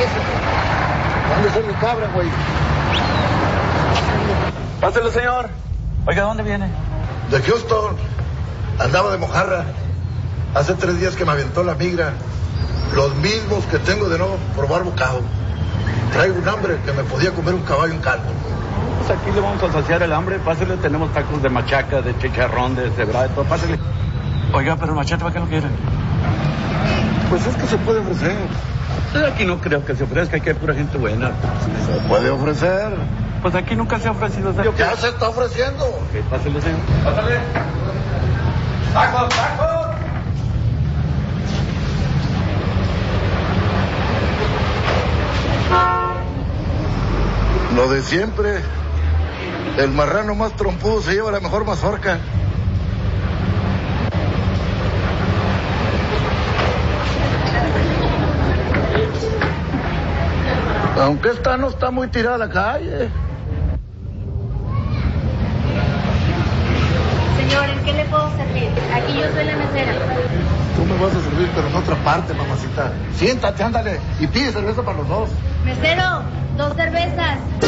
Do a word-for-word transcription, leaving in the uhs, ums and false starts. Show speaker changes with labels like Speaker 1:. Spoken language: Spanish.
Speaker 1: ¿Dónde está mi cabra, güey?
Speaker 2: Pásale, señor. Oiga, ¿dónde viene?
Speaker 1: De Houston. Andaba de mojarra. Hace tres días que me aventó la migra. Los mismos que tengo de no probar bocado. Traigo un hambre que me podía comer un caballo en caldo.
Speaker 2: Pues aquí le vamos a saciar el hambre. Pásale, tenemos tacos de machaca, de chicharrón, de cebra, de todo. Pásale. Oiga, pero machete, ¿para qué lo quieren?
Speaker 1: Pues es que se puede ofrecer.
Speaker 2: Aquí no creo que se ofrezca, aquí hay pura gente buena.
Speaker 1: Se puede ofrecer.
Speaker 2: Pues aquí nunca se ha ofrecido. ¿Sabes?
Speaker 1: Ya se está ofreciendo.
Speaker 2: Ok, pásale, señor. Pásale. ¡Tacos, tacos!
Speaker 1: Lo de siempre. El marrano más trompudo se lleva la mejor mazorca. Aunque esta no está muy tirada a la calle.
Speaker 3: Señor, ¿en qué le puedo servir? Aquí yo soy la mesera.
Speaker 1: Tú me vas a servir, pero en otra parte, mamacita. Siéntate, ándale, y pide cerveza para los dos.
Speaker 3: Mesero, dos cervezas.